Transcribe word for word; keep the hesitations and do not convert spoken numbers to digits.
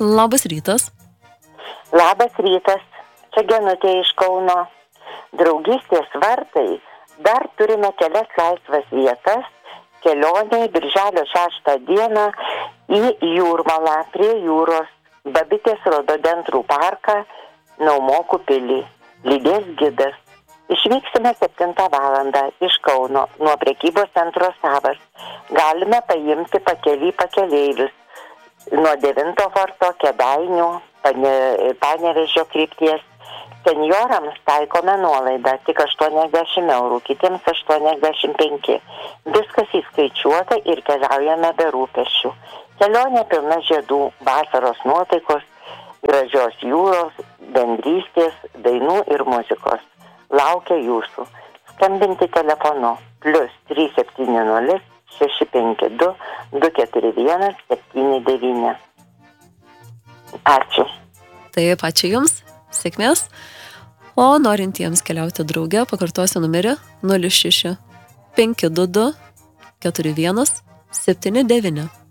Labas rytas. Labas rytas. Čia Genutė iš Kauno. Draugystės vartai. Dar turime kelias laisvas vietas. Kelionė birželio šeštą dieną į Jūrmalą prie jūros. Babitės rododentrų parką, Naumokų pilį. Lydės gidas. Išvyksime septintą valandą iš Kauno nuo prekybos centro Savas. Galime paimti pakely pakeleivius nuo devinto forto, Kėdainių, Pane, Panevėžio krypties. Senjorams taikome nuolaidą tik aštuoniasdešimt eurų, kitiems aštuoniasdešimt penki. Viskas įskaičiuota ir keliaujame be rūpesčių. Kelionė pilna žiedų, vasaros nuotaikos, gražios jūros, bendrystės, dainų ir muzikos. Laukia jūsų. Skambinti telefonu plius trys septyni nulis šeši penki du du keturi vienas septyni devyni. Ačiū. Taip, ačiū Jums. Sėkmės. O norintiems keliauti drauge, pakartosiu numerį nulis šeši penki du du keturi vienas septyni devyni.